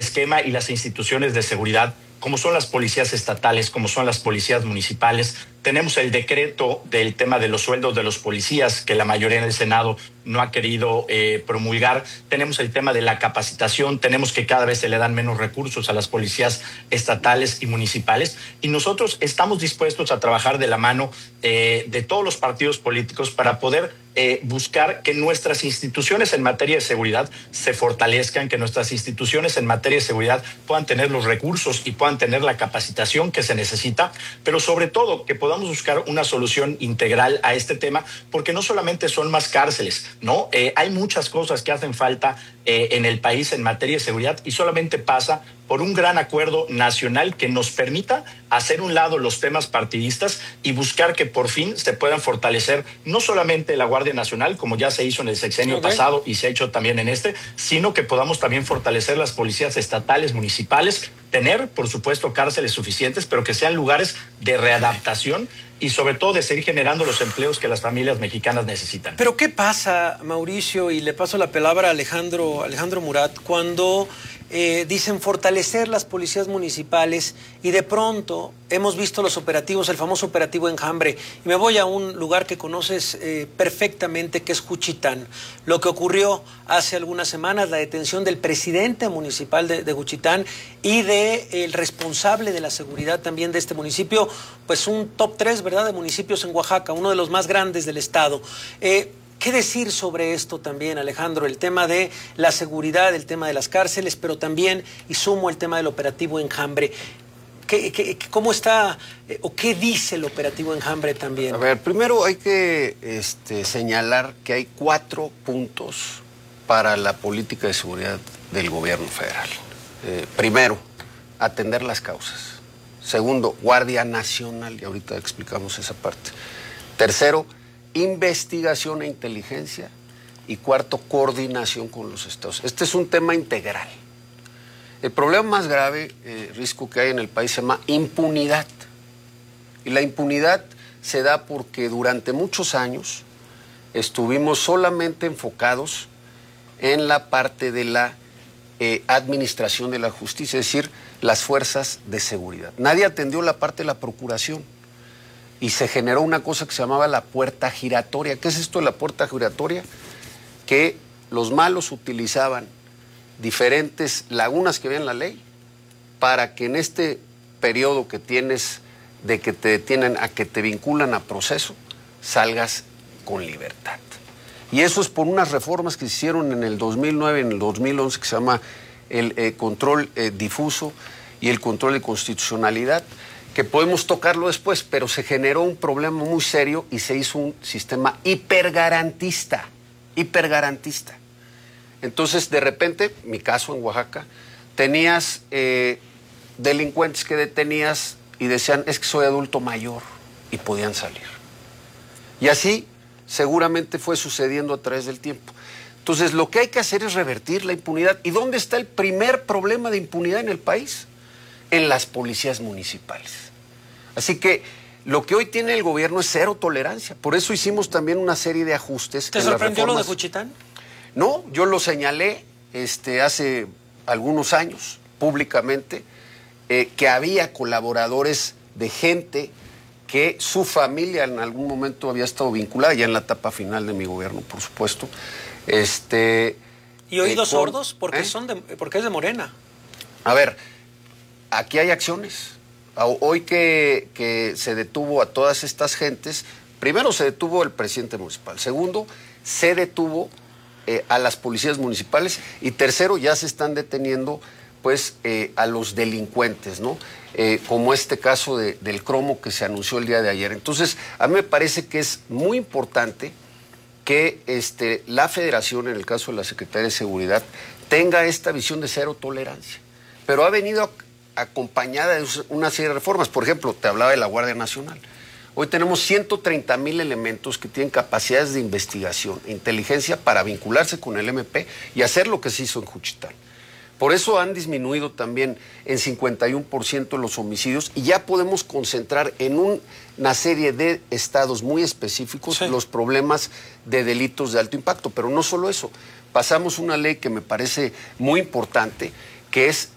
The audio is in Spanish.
esquema y las instituciones de seguridad, como son las policías estatales, como son las policías municipales. Tenemos el decreto del tema de los sueldos de los policías, que la mayoría en el Senado no ha querido promulgar. Tenemos el tema de la capacitación, tenemos que cada vez se le dan menos recursos a las policías estatales y municipales. Y nosotros estamos dispuestos a trabajar de la mano de todos los partidos políticos para poder buscar que nuestras instituciones en materia de seguridad se fortalezcan, que nuestras instituciones en materia de seguridad puedan tener los recursos y puedan tener la capacitación que se necesita, pero sobre todo que podamos buscar una solución integral a este tema, porque no solamente son más cárceles, ¿no? Hay muchas cosas que hacen falta en el país en materia de seguridad y solamente pasa por un gran acuerdo nacional que nos permita hacer un lado los temas partidistas y buscar que por fin se puedan fortalecer no solamente la Guardia Nacional, como ya se hizo en el sexenio pasado y se ha hecho también en este, sino que podamos también fortalecer las policías estatales, municipales, tener, por supuesto, cárceles suficientes, pero que sean lugares de readaptación y sobre todo de seguir generando los empleos que las familias mexicanas necesitan. Pero ¿qué pasa, Mauricio? Y le paso la palabra a Alejandro Murat, cuando dicen fortalecer las policías municipales y de pronto hemos visto los operativos, el famoso operativo Enjambre, y me voy a un lugar que conoces perfectamente, que es Juchitán. Lo que ocurrió hace algunas semanas, la detención del presidente municipal de Juchitán y del responsable de la seguridad también de este municipio, pues un top 3, ¿verdad?, de municipios en Oaxaca, uno de los más grandes del estado. ¿Qué decir sobre esto también, Alejandro? El tema de la seguridad, el tema de las cárceles, pero también, y sumo, el tema del operativo Enjambre. ¿Cómo está o qué dice el operativo Enjambre también? A ver, primero hay que señalar que hay 4 puntos para la política de seguridad del gobierno federal. Primero, atender las causas. Segundo, Guardia Nacional, y ahorita explicamos esa parte. Tercero, investigación e inteligencia. Y cuarto, coordinación con los estados. Este es un tema integral. El problema más grave, Risco, que hay en el país se llama impunidad. Y la impunidad se da porque durante muchos años estuvimos solamente enfocados en la parte de la administración de la justicia, es decir, las fuerzas de seguridad. Nadie atendió la parte de la procuración. Y se generó una cosa que se llamaba la puerta giratoria. ¿Qué es esto de la puerta giratoria? Que los malos utilizaban diferentes lagunas que había en la ley para que en este periodo que tienes de que te detienen a que te vinculan a proceso, salgas con libertad. Y eso es por unas reformas que se hicieron en el 2009, en el 2011, que se llama el control difuso y el control de constitucionalidad, que podemos tocarlo después, pero se generó un problema muy serio y se hizo un sistema hipergarantista. Entonces, de repente, mi caso en Oaxaca, tenías delincuentes que detenías y decían, es que soy adulto mayor, y podían salir. Y así seguramente fue sucediendo a través del tiempo. Entonces, lo que hay que hacer es revertir la impunidad. ¿Y dónde está el primer problema de impunidad en el país? En las policías municipales. Así que lo que hoy tiene el gobierno es cero tolerancia. Por eso hicimos también una serie de ajustes. ¿Te sorprendió lo de Juchitán? No, yo lo señalé hace algunos años públicamente, que había colaboradores de gente que su familia en algún momento había estado vinculada, ya en la etapa final de mi gobierno, por supuesto. ¿Y oídos sordos? Porque porque es de Morena. A ver, aquí hay acciones. Hoy que se detuvo a todas estas gentes, primero se detuvo el presidente municipal, segundo, se detuvo a las policías municipales y tercero, ya se están deteniendo pues a los delincuentes, ¿no? Como este caso del cromo que se anunció el día de ayer. Entonces, a mí me parece que es muy importante que la Federación, en el caso de la Secretaría de Seguridad, tenga esta visión de cero tolerancia. Pero ha venido acompañada de una serie de reformas. Por ejemplo, te hablaba de la Guardia Nacional. Hoy tenemos 130,000 elementos que tienen capacidades de investigación e inteligencia para vincularse con el MP y hacer lo que se hizo en Juchitán. Por eso han disminuido también en 51% los homicidios y ya podemos concentrar en una serie de estados muy específicos los problemas de delitos de alto impacto. Pero no solo eso, pasamos una ley que me parece muy importante, que es